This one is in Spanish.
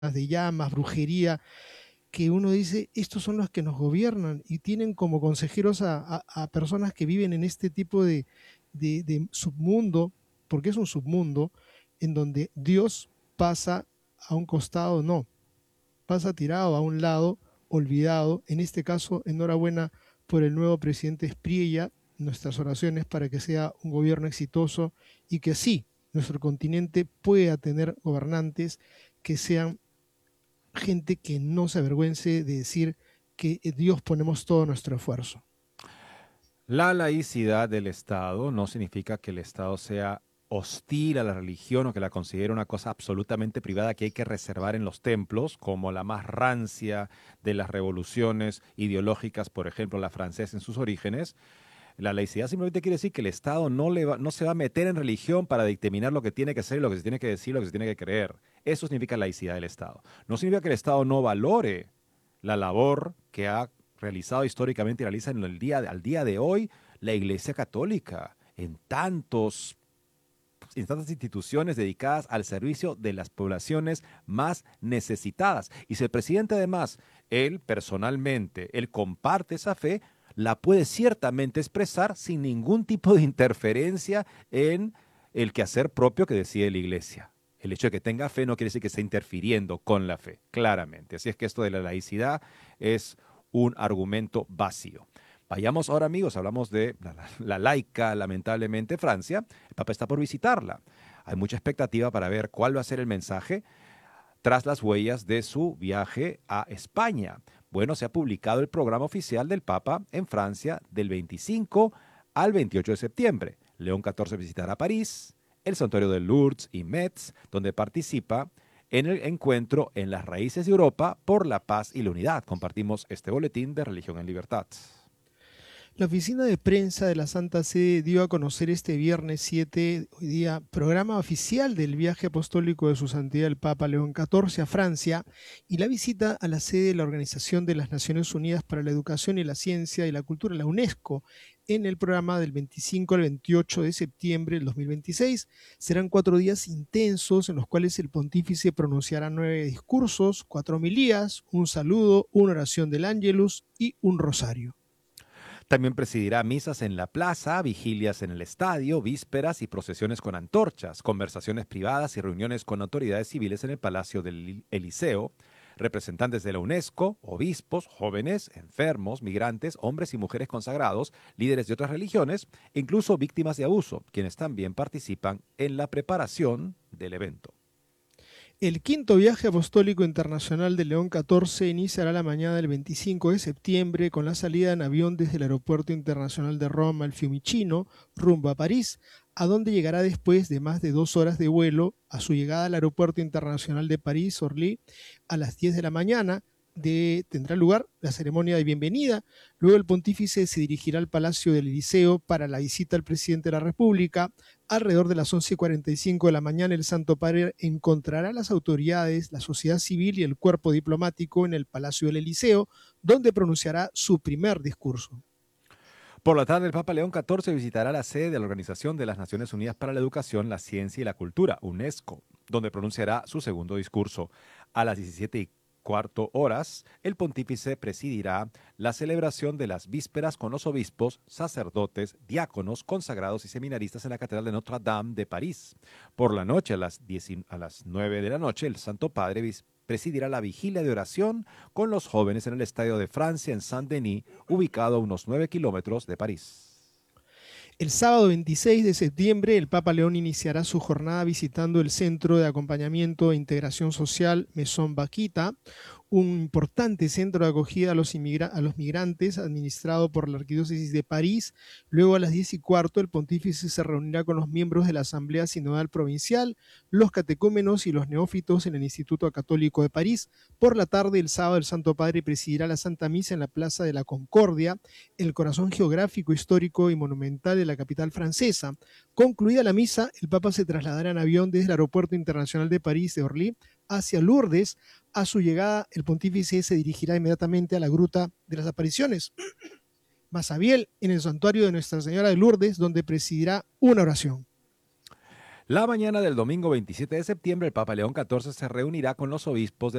de llamas, brujería, que uno dice, estos son los que nos gobiernan y tienen como consejeros a personas que viven en este tipo de submundo, porque es un submundo, en donde Dios pasa a un costado, no, pasa tirado a un lado, olvidado. En este caso, enhorabuena por el nuevo presidente Espriella, nuestras oraciones para que sea un gobierno exitoso y que sí, nuestro continente pueda tener gobernantes que sean gente que no se avergüence de decir que Dios ponemos todo nuestro esfuerzo. La laicidad del Estado no significa que el Estado sea hostil a la religión o que la considere una cosa absolutamente privada que hay que reservar en los templos, como la más rancia de las revoluciones ideológicas, por ejemplo, la francesa en sus orígenes. La laicidad simplemente quiere decir que el Estado no se va a meter en religión para dictaminar lo que tiene que ser, lo que se tiene que decir, lo que se tiene que creer. Eso significa laicidad del Estado. No significa que el Estado no valore la labor que ha realizado históricamente y realiza al día de hoy la Iglesia Católica en tantas instituciones dedicadas al servicio de las poblaciones más necesitadas. Y si el presidente además, él personalmente, él comparte esa fe, la puede ciertamente expresar sin ningún tipo de interferencia en el quehacer propio que decide la Iglesia. El hecho de que tenga fe no quiere decir que esté interfiriendo con la fe, claramente. Así es que esto de la laicidad es un argumento vacío. Vayamos ahora, amigos, hablamos de la laica, lamentablemente, Francia. El Papa está por visitarla. Hay mucha expectativa para ver cuál va a ser el mensaje tras las huellas de su viaje a España. Bueno, se ha publicado el programa oficial del Papa en Francia del 25 al 28 de septiembre. León XIV visitará París, el santuario de Lourdes y Metz, donde participa en el encuentro en las raíces de Europa por la paz y la unidad. Compartimos este boletín de Religión en Libertad. La oficina de prensa de la Santa Sede dio a conocer este viernes 7, hoy día, programa oficial del viaje apostólico de su santidad el Papa León XIV a Francia y la visita a la sede de la Organización de las Naciones Unidas para la Educación y la Ciencia y la Cultura, la UNESCO, en el programa del 25 al 28 de septiembre del 2026. Serán 4 días intensos en los cuales el pontífice pronunciará 9 discursos, 4 homilías, un saludo, una oración del Ángelus y un rosario. También presidirá misas en la plaza, vigilias en el estadio, vísperas y procesiones con antorchas, conversaciones privadas y reuniones con autoridades civiles en el Palacio del Eliseo, representantes de la UNESCO, obispos, jóvenes, enfermos, migrantes, hombres y mujeres consagrados, líderes de otras religiones, e incluso víctimas de abuso, quienes también participan en la preparación del evento. El quinto viaje apostólico internacional de León XIV iniciará la mañana del 25 de septiembre con la salida en avión desde el Aeropuerto Internacional de Roma al Fiumicino, rumbo a París, a donde llegará después de más de 2 horas de vuelo a su llegada al Aeropuerto Internacional de París-Orly a las 10 de la mañana. Tendrá lugar la ceremonia de bienvenida. Luego el pontífice se dirigirá al Palacio del Eliseo para la visita al presidente de la República. Alrededor de las 11:45 de la mañana, el Santo Padre encontrará a las autoridades, la sociedad civil y el cuerpo diplomático en el Palacio del Eliseo, donde pronunciará su primer discurso. Por la tarde, el Papa León XIV visitará la sede de la Organización de las Naciones Unidas para la Educación, la Ciencia y la Cultura, UNESCO, donde pronunciará su segundo discurso. A las 17:15 el pontífice presidirá la celebración de las vísperas con los obispos, sacerdotes, diáconos, consagrados y seminaristas en la Catedral de Notre Dame de París. Por la noche, a las 9 de la noche, el Santo Padre presidirá la vigilia de oración con los jóvenes en el Estadio de Francia en Saint-Denis, ubicado a unos 9 kilómetros de París. El sábado 26 de septiembre, el Papa León iniciará su jornada visitando el Centro de Acompañamiento e Integración Social Maison Vaquita, un importante centro de acogida a los migrantes administrado por la Arquidiócesis de París. Luego a las 10:15, el pontífice se reunirá con los miembros de la Asamblea Sinodal Provincial, los catecúmenos y los neófitos en el Instituto Católico de París. Por la tarde, el sábado, el Santo Padre presidirá la Santa Misa en la Plaza de la Concordia, el corazón geográfico, histórico y monumental de la capital francesa. Concluida la misa, el Papa se trasladará en avión desde el Aeropuerto Internacional de París de Orly hacia Lourdes. A su llegada, el pontífice se dirigirá inmediatamente a la Gruta de las Apariciones, Masabiel, en el santuario de Nuestra Señora de Lourdes, donde presidirá una oración. La mañana del domingo 27 de septiembre, el Papa León XIV se reunirá con los obispos de